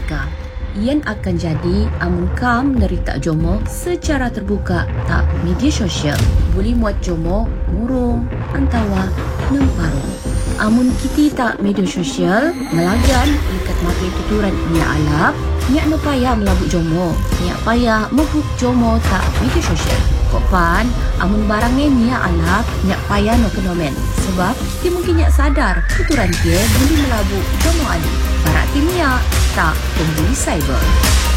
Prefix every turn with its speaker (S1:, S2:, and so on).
S1: mereka. Ian akan jadi amun kam nerita jomo secara terbuka tak media sosial. Boleh muat jomo murung antawa nemparung. Amun kiti tak media sosial, melagan ikat makai tuturan nia alap, nia no payah melabuk jomo, nia payah membuk jomo tak media sosial. Kopan, amun barangnya nia alap, nia payah no fenomen. Sebab dia mungkin nia sadar tuturan dia boleh melabuk jomo adi. Barak timnya tak pembuli cyber.